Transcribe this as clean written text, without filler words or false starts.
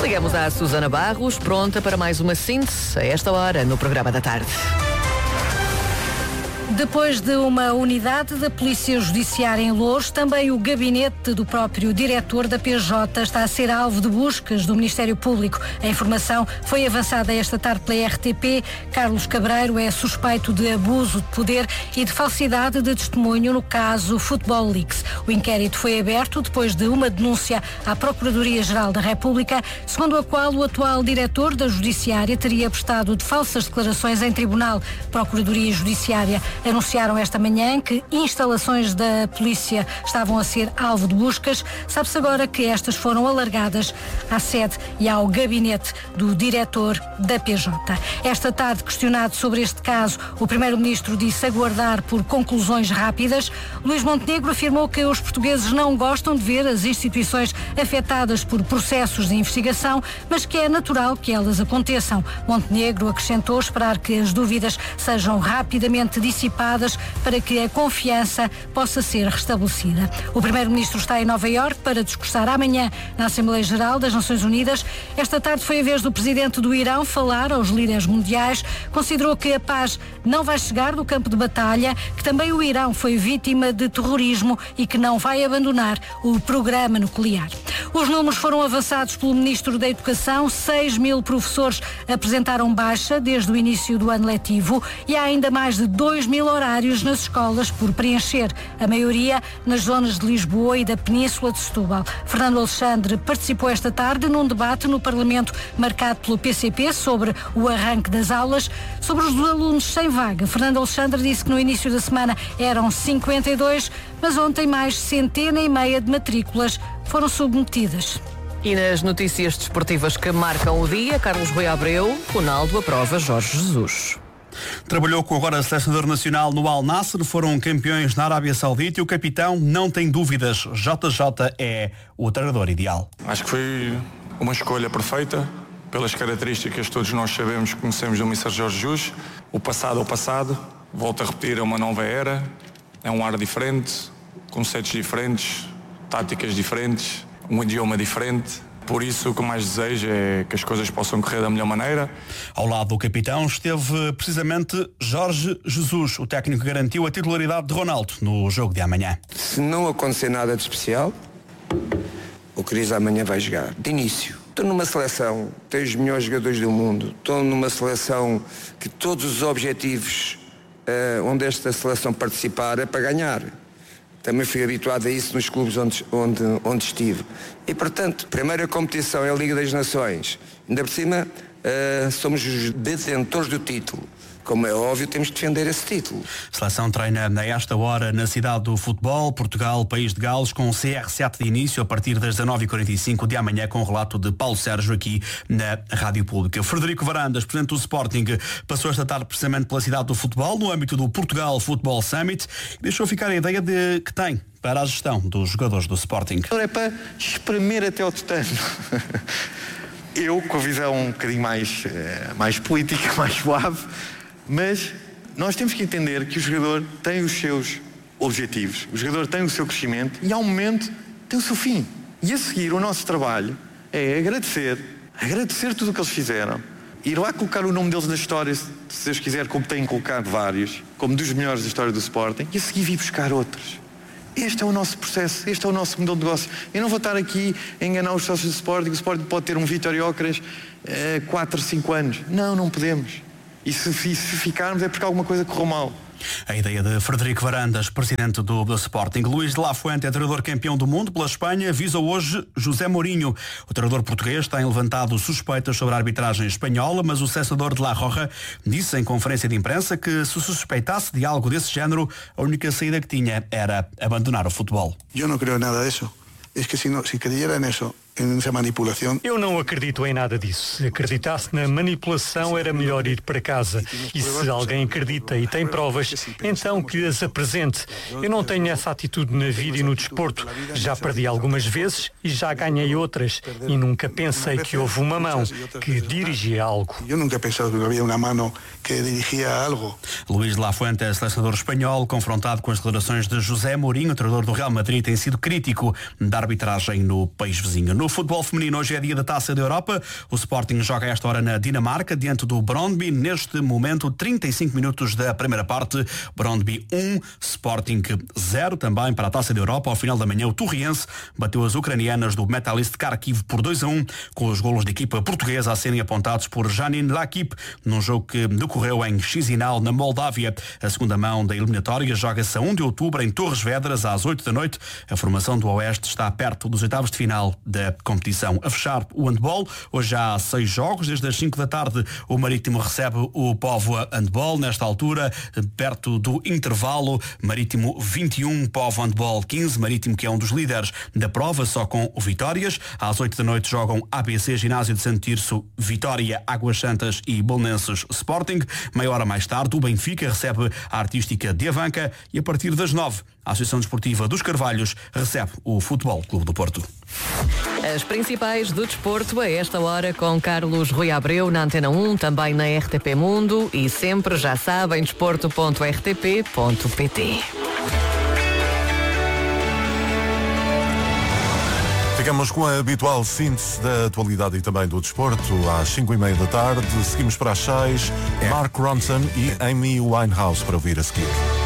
Ligamos à Susana Barros, pronta para mais uma síntese a esta hora no programa da tarde. Depois de uma unidade da Polícia Judiciária em Loures, também o gabinete do próprio diretor da PJ está a ser alvo de buscas do Ministério Público. A informação foi avançada esta tarde pela RTP. Carlos Cabreiro é suspeito de abuso de poder e de falsidade de testemunho no caso Football Leaks. O inquérito foi aberto depois de uma denúncia à Procuradoria-Geral da República, segundo a qual o atual diretor da Judiciária teria prestado de falsas declarações em tribunal. Procuradoria Judiciária anunciaram esta manhã que instalações da polícia estavam a ser alvo de buscas. Sabe-se agora que estas foram alargadas à sede e ao gabinete do diretor da PJ. Esta tarde, questionado sobre este caso, o primeiro-ministro disse aguardar por conclusões rápidas. Luís Montenegro afirmou que os portugueses não gostam de ver as instituições afetadas por processos de investigação, mas que é natural que elas aconteçam. Montenegro acrescentou esperar que as dúvidas sejam rapidamente dissipadas para que a confiança possa ser restabelecida. O primeiro-ministro está em Nova Iorque para discursar amanhã na Assembleia Geral das Nações Unidas. Esta tarde foi a vez do presidente do Irão falar aos líderes mundiais. Considerou que a paz não vai chegar do campo de batalha, que também o Irão foi vítima de terrorismo e que não vai abandonar o programa nuclear. Os números foram avançados pelo Ministro da Educação. 6.000 professores apresentaram baixa desde o início do ano letivo e há ainda mais de 2.000 horários nas escolas por preencher, a maioria nas zonas de Lisboa e da Península de Setúbal. Fernando Alexandre participou esta tarde num debate no Parlamento marcado pelo PCP sobre o arranque das aulas. Sobre os alunos sem vaga, Fernando Alexandre disse que no início da semana eram 52, mas ontem mais 150 de matrículas foram submetidas. E nas notícias desportivas que marcam o dia, Carlos Rui Abreu, Ronaldo aprova Jorge Jesus. Trabalhou com agora selecionador nacional no Al Nassr, foram campeões na Arábia Saudita e o capitão não tem dúvidas, JJ é o treinador ideal. Acho que foi uma escolha perfeita, pelas características que todos nós sabemos, conhecemos do Mr. Jorge Jesus. O passado é o passado, volto a repetir, é uma nova era, é um ar diferente, conceitos diferentes, táticas diferentes, um idioma diferente. Por isso, o que mais desejo é que as coisas possam correr da melhor maneira. Ao lado do capitão esteve precisamente Jorge Jesus. O técnico garantiu a titularidade de Ronaldo no jogo de amanhã. Se não acontecer nada de especial, o Cris amanhã vai jogar. De início. Estou numa seleção, tenho os melhores jogadores do mundo. Estou numa seleção que todos os objetivos onde esta seleção participar é para ganhar. Também fui habituado a isso nos clubes onde estive. E, portanto, primeira competição é a Liga das Nações. Ainda por cima, somos os detentores do título. Como é óbvio, temos de defender esse título. A seleção treina a esta hora na cidade do futebol, Portugal, País de Gales, com o CR7 de início a partir das 19h45 de amanhã, com o relato de Paulo Sérgio aqui na Rádio Pública. Frederico Varandas, presidente do Sporting, passou esta tarde precisamente pela cidade do futebol, no âmbito do Portugal Football Summit, e deixou ficar a ideia de que tem para a gestão dos jogadores do Sporting. É para espremer até ao tutano. Eu, com a visão um bocadinho mais política, mais suave, mas nós temos que entender que o jogador tem os seus objetivos, o jogador tem o seu crescimento e, ao momento, tem o seu fim. E a seguir, o nosso trabalho é agradecer tudo o que eles fizeram, ir lá colocar o nome deles na história, se Deus quiser, como têm colocado vários, como dos melhores da história do Sporting, e a seguir vir buscar outros. Este é o nosso processo, este é o nosso modelo de negócio. Eu não vou estar aqui a enganar os sócios do Sporting. O Sporting pode ter um Vítor Gyökeres 4, 5 anos. Não podemos. E se ficarmos é porque alguma coisa correu mal. A ideia de Frederico Varandas, presidente do Sporting. Luís de la Fuente é treinador campeão do mundo pela Espanha, visa hoje José Mourinho. O treinador português tem levantado suspeitas sobre a arbitragem espanhola, mas o cessador de La Roja disse em conferência de imprensa que se suspeitasse de algo desse género, a única saída que tinha era abandonar o futebol. Eu não creio nada disso. É que se creyera nisso, nessa manipulação. Eu não acredito em nada disso. Se acreditasse na manipulação, era melhor ir para casa. E se alguém acredita e tem provas, então que as apresente. Eu não tenho essa atitude na vida e no desporto. Já perdi algumas vezes e já ganhei outras. E nunca pensei que houve uma mão que dirigia algo. Eu nunca pensei que havia uma mão que dirigia algo. Luís de la Fuente é selecionador espanhol, confrontado com as declarações de José Mourinho, treinador do Real Madrid, tem sido crítico da arbitragem no país vizinho. No futebol feminino, hoje é dia da Taça da Europa. O Sporting joga a esta hora na Dinamarca, diante do Brøndby. Neste momento, 35 minutos da primeira parte. Brøndby 1, Sporting 0. Também para a Taça da Europa, ao final da manhã, o Torriense bateu as ucranianas do Metalist Kharkiv por 2-1, com os golos da equipa portuguesa a serem apontados por Janine Lakip, num jogo que decorreu em Chisinau, na Moldávia. A segunda mão da eliminatória joga-se a 1 de outubro em Torres Vedras, às 8 da noite. A formação do Oeste está perto dos oitavos de final da competição. A fechar o handball, hoje há 6 jogos. Desde as 5 da tarde, o Marítimo recebe o Póvoa Handball. Nesta altura, perto do intervalo, Marítimo 21, Póvoa Handball 15. Marítimo, que é um dos líderes da prova, só com vitórias. Às 8 da noite jogam ABC Ginásio de Santo Tirso, Vitória, Águas Santas e Belenenses Sporting. Meia hora mais tarde, o Benfica recebe a Artística de Avanca e a partir das 9, a Associação Desportiva dos Carvalhos recebe o Futebol Clube do Porto. As principais do desporto a esta hora com Carlos Rui Abreu na Antena 1, também na RTP Mundo e sempre, já sabem, desporto.rtp.pt. Ficamos com a habitual síntese da atualidade e também do desporto às 5:30 da tarde. Seguimos para as 6. Mark Ronson e Amy Winehouse para ouvir a seguir.